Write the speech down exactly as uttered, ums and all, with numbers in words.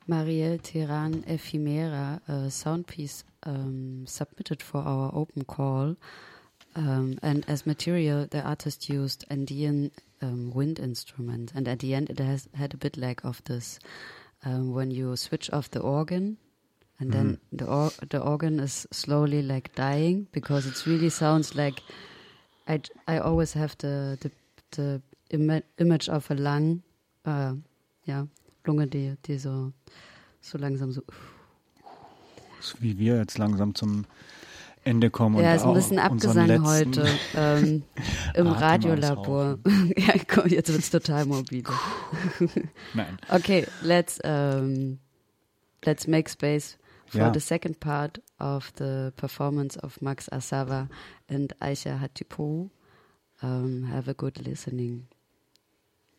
Marielle Teran Ephemera, a sound piece um, submitted for our open call. Um, and as material, the artist used Andean um, wind instruments. And at the end, it has had a bit like of this. Um, when you switch off the organ, and then mm-hmm. the or- the organ is slowly like dying, because it really sounds like I, I always have the the, the ima- image of a lung, uh, ja, Lunge, die, die so, so langsam so. So wie wir jetzt langsam zum Ende kommen. Ja, und ist ein bisschen abgesang heute ähm, im Radiolabor. Ja, komm, jetzt wird's total morbide. Nein. Okay, let's um, let's make space for ja. the second part of the performance of Max Asava and Aisha Hatipour. Um, have a good listening.